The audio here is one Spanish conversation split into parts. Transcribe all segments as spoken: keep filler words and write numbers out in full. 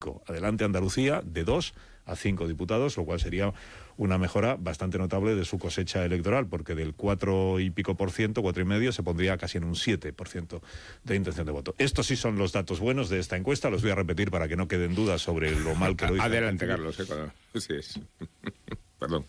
Adelante Andalucía de dos a cinco diputados, lo cual sería una mejora bastante notable de su cosecha electoral, porque del cuatro y pico por ciento, cuatro y medio, se pondría casi en un siete por ciento de intención de voto. Estos sí son los datos buenos de esta encuesta, los voy a repetir para que no queden dudas sobre lo mal que lo hizo. Adelante, Carlos, ¿eh? Cuando... Sí, es... Perdón.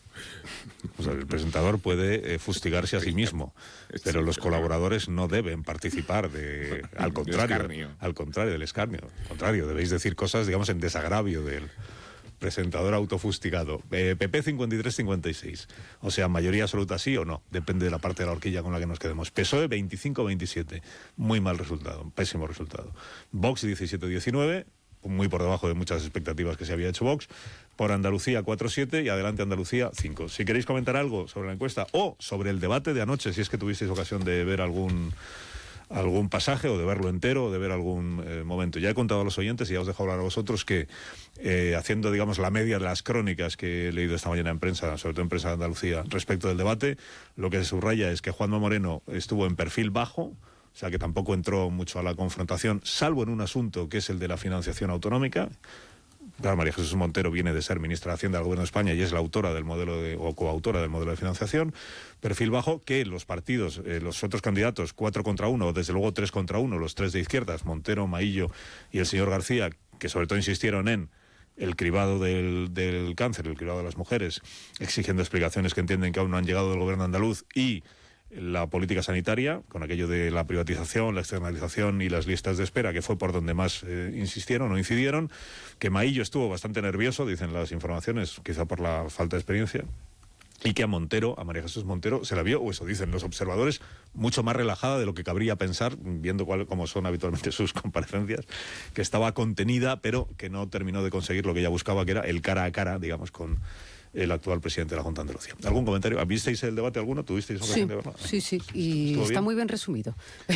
O sea, el presentador puede eh, fustigarse a sí mismo, pero los colaboradores no deben participar de, al contrario, al contrario del escarnio. Al contrario, debéis decir cosas, digamos, en desagravio del presentador autofustigado. Eh, P P cincuenta y tres cincuenta y seis. O sea, mayoría absoluta sí o no. Depende de la parte de la horquilla con la que nos quedemos. P S O E veinticinco veintisiete. Muy mal resultado, pésimo resultado. Vox diecisiete diecinueve. Muy por debajo de muchas expectativas que se había hecho Vox. Por Andalucía cuatro siete y Adelante Andalucía cinco. Si queréis comentar algo sobre la encuesta o sobre el debate de anoche, si es que tuvisteis ocasión de ver algún algún pasaje o de verlo entero o de ver algún eh, momento. Ya he contado a los oyentes y ya os dejo hablar a vosotros que eh, haciendo, digamos, la media de las crónicas que he leído esta mañana en prensa, sobre todo en prensa de Andalucía, respecto del debate, lo que se subraya es que Juanma Moreno estuvo en perfil bajo. O sea, que tampoco entró mucho a la confrontación, salvo en un asunto que es el de la financiación autonómica. Claro, María Jesús Montero viene de ser ministra de Hacienda del Gobierno de España y es la autora del modelo de, o coautora del modelo de financiación. Perfil bajo que los partidos, eh, los otros candidatos, cuatro contra uno, o desde luego tres contra uno, los tres de izquierdas, Montero, Maillo y el señor García, que sobre todo insistieron en el cribado del, del cáncer, el cribado de las mujeres, exigiendo explicaciones que entienden que aún no han llegado del gobierno andaluz, y la política sanitaria, con aquello de la privatización, la externalización y las listas de espera, que fue por donde más eh, insistieron o incidieron, que Maillo estuvo bastante nervioso, dicen las informaciones, quizá por la falta de experiencia, y que a Montero, a María Jesús Montero, se la vio, o eso dicen los observadores, mucho más relajada de lo que cabría pensar, viendo cuál, cómo son habitualmente sus comparecencias, que estaba contenida, pero que no terminó de conseguir lo que ella buscaba, que era el cara a cara, digamos, con el actual presidente de la Junta de Andalucía. ¿Algún comentario? ¿Visteis el debate alguno? ¿Tuvisteis ocasión sí, de verlo? Sí, sí, y está bien? Muy bien resumido.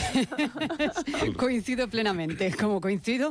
Coincido plenamente, como coincido.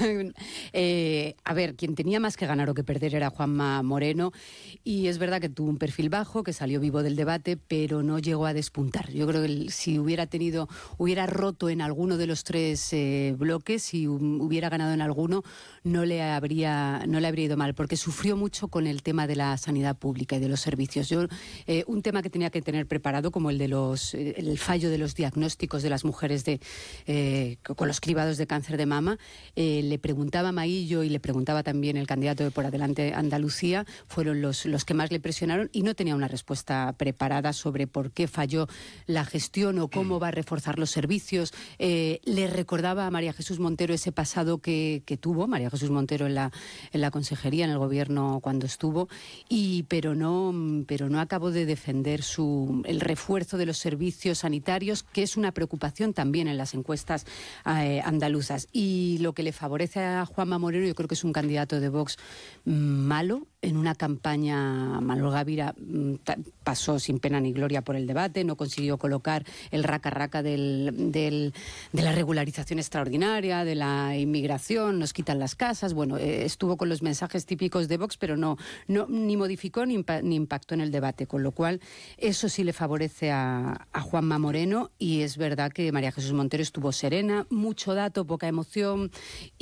eh, a ver, quien tenía más que ganar o que perder era Juanma Moreno, y es verdad que tuvo un perfil bajo, que salió vivo del debate, pero no llegó a despuntar. Yo creo que el, si hubiera tenido, hubiera roto en alguno de los tres eh, bloques, si hubiera ganado en alguno, no le habría, no le habría ido mal, porque sufrió mucho con el tema de la sanidad pública y de los servicios. Yo, eh, un tema que tenía que tener preparado, como el de los eh, el fallo de los diagnósticos de las mujeres de eh, con los cribados de cáncer de mama, eh, le preguntaba a Maillo y le preguntaba también el candidato de Por Adelante Andalucía, fueron los, los que más le presionaron, y no tenía una respuesta preparada sobre por qué falló la gestión o cómo va a reforzar los servicios. Eh, le recordaba a María Jesús Montero ese pasado que, que tuvo María Jesús Montero en la, en la consejería, en el gobierno cuando estuvo, y pero no, pero no acabó de defender su, el refuerzo de los servicios sanitarios, que es una preocupación también en las encuestas eh, andaluzas. Y lo que le favorece a Juanma Moreno, yo creo que es un candidato de Vox mmm, malo, en una campaña. Manuel Gavira mmm, pasó sin pena ni gloria por el debate, no consiguió colocar el raca-raca del, del, de la regularización extraordinaria, de la inmigración, nos quitan las casas. Bueno, eh, estuvo con los mensajes típicos de Vox, pero no, no ni modificó ni, impa ni impactó en el debate, con lo cual eso sí le favorece a, a Juanma Moreno. Y es verdad que María Jesús Montero estuvo serena, mucho dato, poca emoción,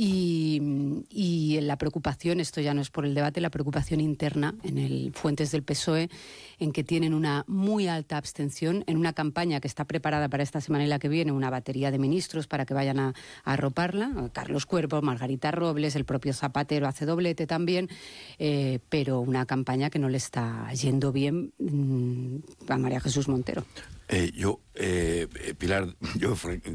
y, y la preocupación, esto ya no es por el debate, la preocupación interna en el fuentes del P S O E, en que tienen una muy alta abstención en una campaña que está preparada para esta semana y la que viene, una batería de ministros para que vayan a, a arroparla, Carlos Cuervo, Margarita Robles, el propio Zapatero hace doblete también, eh, pero una campaña que no le está yendo bien mmm, a María Jesús Montero. Eh, yo, eh, Pilar, yo